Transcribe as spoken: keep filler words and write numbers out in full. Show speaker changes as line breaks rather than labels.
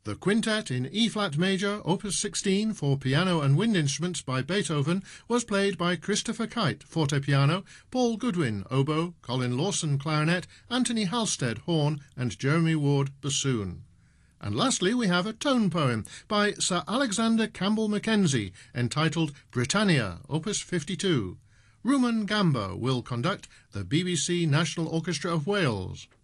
The Quintet in E-flat major, opus sixteen, for piano and wind instruments by Beethoven was played by Christopher Kite, fortepiano, Paul Goodwin, oboe, Colin Lawson, clarinet, Anthony Halstead, horn, and Jeremy Ward, bassoon. And lastly, we have a tone poem by Sir Alexander Campbell Mackenzie, entitled Britannia, opus fifty-two. Rumen Gamba will conduct the B B C National Orchestra of Wales.